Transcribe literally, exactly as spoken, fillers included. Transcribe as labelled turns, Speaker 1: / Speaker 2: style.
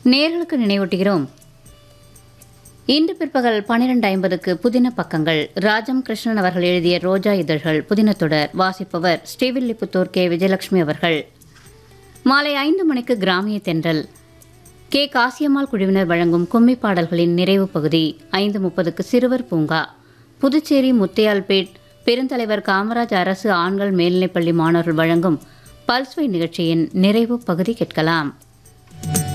Speaker 1: நேர்களுக்கு நினைவூட்டுகிறோம். இன்று பிற்பகல் பனிரெண்டு ஐம்பதுக்கு புதின பக்கங்கள். ராஜம் கிருஷ்ணன் அவர்கள் எழுதிய ரோஜா இதழ்கள் புதினத்தொடர். வாசிப்பவர் ஸ்ரீவில்லிபுத்தூர் கே விஜயலட்சுமி அவர்கள். மாலை ஐந்து மணிக்கு கிராமிய தென்றல். கே காசியம்மாள் குழுவினர் வழங்கும் கும்மி பாடல்களின் நிறைவு பகுதி. ஐந்து முப்பதுக்கு சிறுவர் பூங்கா. புதுச்சேரி முத்தையால்பேட் பெருந்தலைவர் காமராஜ் அரசு ஆண்கள் மேல்நிலைப்பள்ளி மாணவர்கள் வழங்கும் பல்ஸ்வை நிகழ்ச்சியின் நிறைவு பகுதி கேட்கலாம்.